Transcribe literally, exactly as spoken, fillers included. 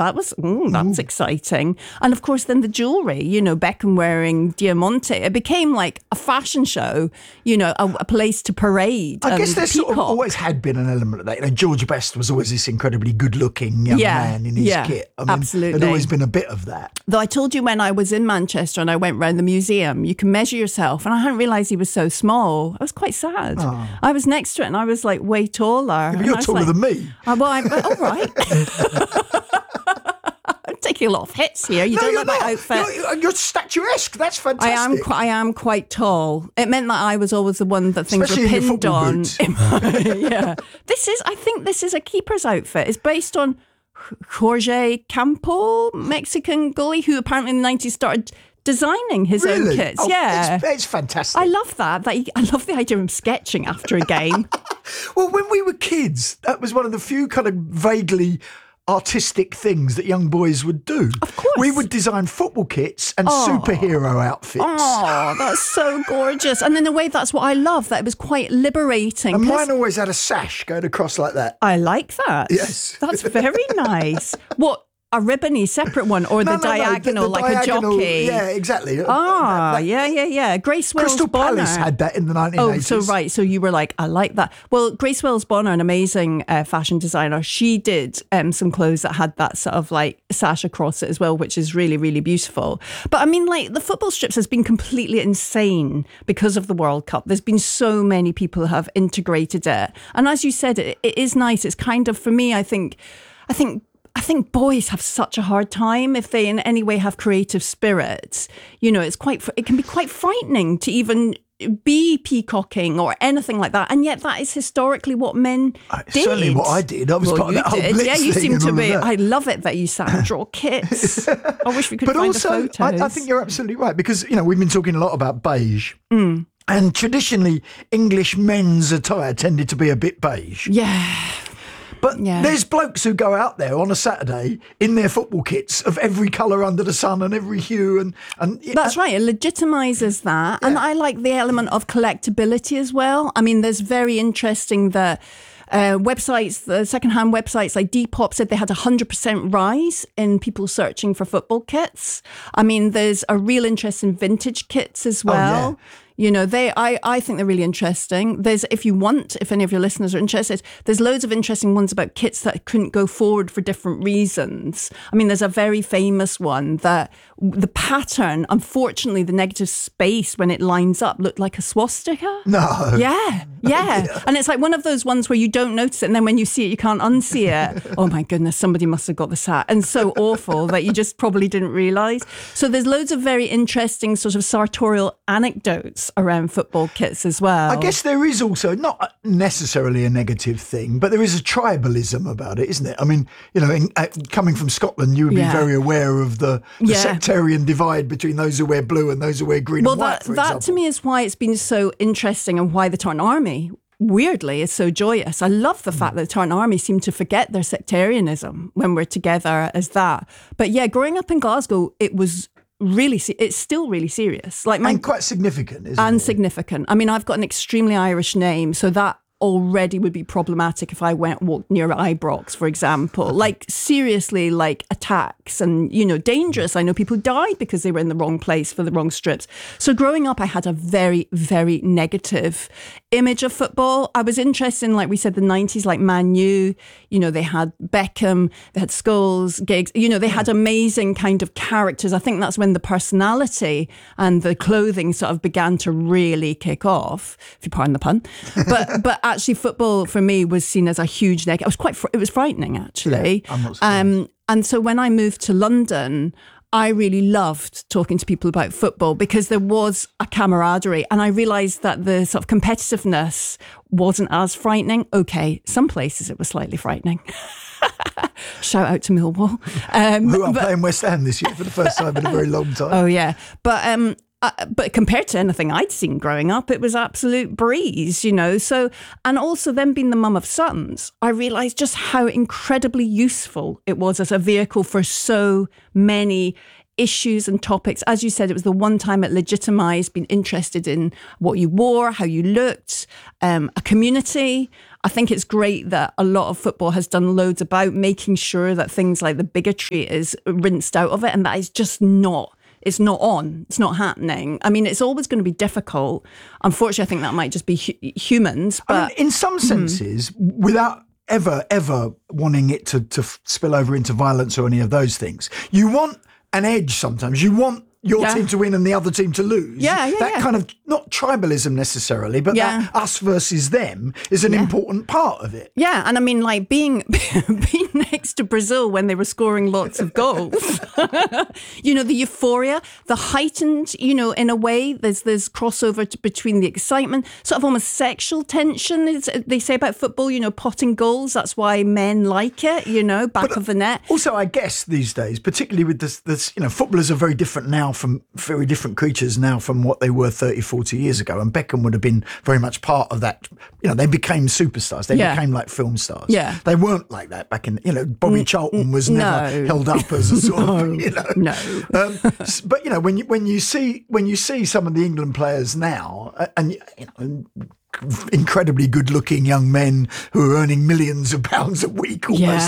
that was, mm, that's Ooh. exciting. And of course, then the jewellery, you know, Beckham wearing Diamante. It became like a fashion show, you know, a, a place to parade. I guess there's peacock. sort of always had been an element of that. You know, George Best was always this incredibly good-looking young yeah, man in his yeah, kit. I mean, absolutely. There'd always been a bit of that. Though I told you when I was in Manchester and I went round the museum, you can measure yourself, and I hadn't realised he was so small. I was quite sad. Oh. I was next to it and I was like way taller. Yeah, but you're taller like, than me. Oh, well, I'm, all right. I'm taking a lot of hits here. You no, don't you're like not. my outfit. You're, you're statuesque. That's fantastic. I am. I am quite tall. It meant that I was always the one that things Especially were pinned on. Boots. Yeah, this is. I think this is a keeper's outfit. It's based on Jorge Campo, Mexican goalie, who apparently in the nineties started designing his really? own kits. Oh, yeah, it's, it's fantastic. I love that. That he, I love the idea of him sketching after a game. Well, when we were kids, that was one of the few kind of vaguely artistic things that young boys would do. Of course. We would design football kits and oh. superhero outfits. Oh, that's so gorgeous. And in a way, that's what I love, that it was quite liberating. And mine always had a sash going across like that. I like that. Yes. That's very nice. What? A ribbony separate one, or no, the no, diagonal, no, the, the like diagonal, a jockey? Yeah, exactly. Ah, that, that, yeah, yeah, yeah. Grace Wells Crystal Bonner. Palace had that in the nineteen eighties. Oh, so right. So you were like, I like that. Well, Grace Wells Bonner, an amazing uh, fashion designer, she did um, some clothes that had that sort of like sash across it as well, which is really, really beautiful. But I mean, like the football strips has been completely insane because of the World Cup. There's been so many people who have integrated it. And as you said, it, it is nice. It's kind of, for me, I think, I think, I think boys have such a hard time if they in any way have creative spirits. You know, it's quite, it can be quite frightening to even be peacocking or anything like that. And yet that is historically what men uh, did. Certainly what I did. I was well, part of that whole did. blitz Yeah, you thing seem and to all be. of that. I love it that you sat and draw kits. I wish we could but find also, the photos. I, I think you're absolutely right, because, you know, we've been talking a lot about beige. Mm. And traditionally, English men's attire tended to be a bit beige. Yeah. But yeah. there's blokes who go out there on a Saturday in their football kits of every colour under the sun and every hue. and, and That's right. It legitimises that. Yeah. And I like the element of collectability as well. I mean, there's very interesting that uh, websites, the secondhand websites like Depop said they had a one hundred percent rise in people searching for football kits. I mean, there's a real interest in vintage kits as well. Oh, yeah. You know, they. I, I think they're really interesting. There's, if you want, if any of your listeners are interested, there's loads of interesting ones about kits that couldn't go forward for different reasons. I mean, there's a very famous one that the pattern, unfortunately, the negative space when it lines up looked like a swastika. No. Yeah, yeah. yeah. And it's like one of those ones where you don't notice it, and then when you see it, you can't unsee it. Oh my goodness, somebody must have got this hat. And so awful that you just probably didn't realise. So there's loads of very interesting sort of sartorial anecdotes around football kits as well. I guess there is also not necessarily a negative thing, but there is a tribalism about it, isn't it? I mean, you know, in, uh, coming from Scotland, you would yeah. be very aware of the, the yeah. sectarian divide between those who wear blue and those who wear green well, and white, that, for that example. to me is why it's been so interesting and why the Tartan Army, weirdly, is so joyous. I love the mm. fact that the Tartan Army seem to forget their sectarianism when we're together as that. But yeah, growing up in Glasgow, it was really, it's still really serious. Like my, and quite significant, isn't and it? And significant. I mean, I've got an extremely Irish name, so that already would be problematic if I went walked near Ibrox, for example. Like, seriously, like attacks and, you know, dangerous. I know people died because they were in the wrong place for the wrong strips. So growing up, I had a very, very negative image of football. I was interested in, like we said, the nineties, like Man U, you know, they had Beckham, they had Scholes, Giggs, you know, they had amazing kind of characters. I think that's when the personality and the clothing sort of began to really kick off, if you pardon the pun. But but actually football for me was seen as a huge negative. It was quite, fr- it was frightening actually. Yeah, I'm not um, and so when I moved to London, I really loved talking to people about football because there was a camaraderie, and I realised that the sort of competitiveness wasn't as frightening. Okay, some places it was slightly frightening. Shout out to Millwall. Um, Who are but, playing West Ham this year for the first time in a very long time. Oh, yeah. But um, uh, but compared to anything I'd seen growing up, it was absolute breeze, you know. So, and also then being the mum of sons, I realised just how incredibly useful it was as a vehicle for so many issues and topics. As you said, it was the one time it legitimised being interested in what you wore, how you looked, um, a community. I think it's great that a lot of football has done loads about making sure that things like the bigotry is rinsed out of it, and that is just not, it's not on, it's not happening. I mean, it's always going to be difficult. Unfortunately, I think that might just be hu- humans. But I mean, in some senses, mm. without ever, ever wanting it to, to spill over into violence or any of those things, you want an edge sometimes. You want your yeah. team to win and the other team to lose. Yeah, yeah, that yeah. kind of, not tribalism necessarily, but yeah. that us versus them is an yeah. important part of it. Yeah, and I mean, like being being next to Brazil when they were scoring lots of goals, you know, the euphoria, the heightened, you know, in a way, there's there's crossover to, between the excitement, sort of almost sexual tension. Is, they say about football, you know, potting goals. That's why men like it, you know, back but of the net. Also, I guess these days, particularly with this, this, you know, footballers are very different now from very different creatures now from what they were thirty, forty years ago. And Beckham would have been very much part of that. You know, they became superstars. They yeah. became like film stars. Yeah. They weren't like that back in, you know, Bobby Charlton was never no. held up as a sort no. of, you know. No. Um, but, you know, when you, when you see, when you see some of the England players now, and, you know, incredibly good-looking young men who are earning millions of pounds a week almost. Yeah.